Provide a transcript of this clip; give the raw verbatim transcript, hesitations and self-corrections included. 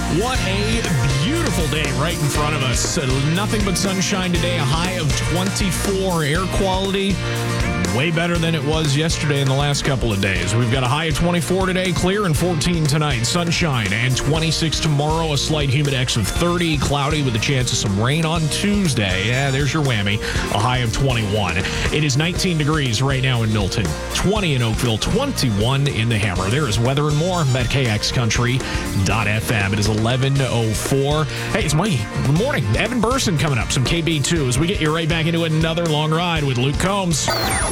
What a beautiful day right in front of us. Uh, Nothing but sunshine today, a high of twenty-four. Air quality way better than it was yesterday in the last couple of days. We've got a high of twenty-four today, clear, and fourteen tonight. Sunshine and twenty-six tomorrow, a slight humidex of thirty, cloudy with a chance of some rain on Tuesday. Yeah, there's your whammy, a high of twenty-one. It is nineteen degrees right now in Milton, twenty in Oakville, twenty-one in the Hammer. There is weather and more at K X Country dot F M. It is eleven oh four. Hey, it's Mikey. Good morning. Evan Burson coming up, some K B two as we get you right back into another long ride with Luke Combs.